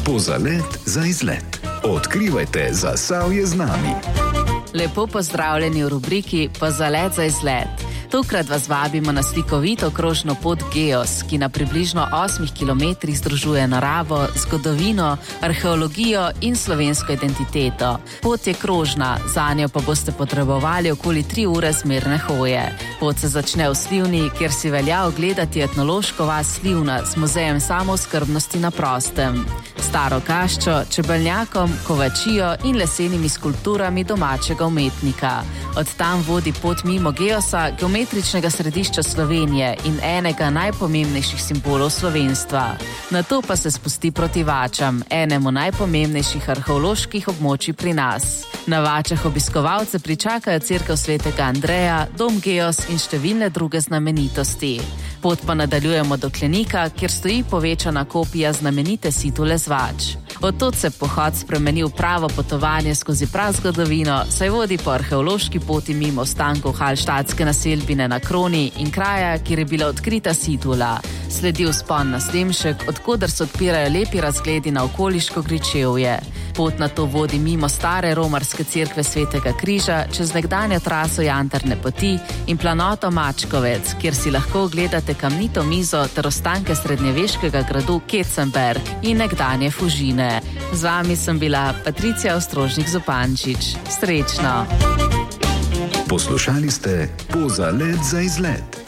Pozalet za izlet. Odkrivajte Zasavje z nami. Lepo pozdravljeni v rubriki Pozalet za izlet. Tokrat vas vabimo na slikovito krožno pot Geos, ki na približno 8 kilometrih združuje naravo, zgodovino, arheologijo in slovensko identiteto. Pot je krožna, zanjo pa boste potrebovali okoli 3 ure zmerne hoje. Pot se začne v Slivni, kjer si velja ogledati etnološko vas Slivna z muzejem samooskrbnosti na prostem, staro kaščo, čebelnjakom, kovačijo in lesenimi skulpturami domačega umetnika. Od tam vodi pot mimo Geosa, geometričnega središča Slovenije in enega najpomembnejših simbolov slovenstva. Nato pa se spusti proti Vačam, enemu najpomembnejših arheoloških območij pri nas. Na Vačah obiskovalce pričakajo cerkev svetega Andreja, dom Geos in številne druge znamenitosti. Pot pa nadaljujemo do Klenika, kjer stoji povečana kopija znamenite situle z Vač. Od tod se pohod spremeni v pravo potovanje skozi prazgodovino, saj vodi po arheološki poti mimo ostankov halštatske naselbine na Kroni in kraja, kjer je bila odkrita situla. Sledi vzpon na Slemšek, odkoder se odpirajo lepi razgledi na okoliško Gričevje. Pot nato vodi mimo stare romarske cerkve Svetega križa, čez nekdanjo traso Jantarne poti in planoto Mačkovec, kjer si lahko ogledate kamnito mizo ter ostanke srednjeveškega gradu Ketzenberg in nekdanje Fužine. Z vami sem bila Patricija Ostrožnik-Zupančič. Srečno! Poslušali ste Pozalet za izlet.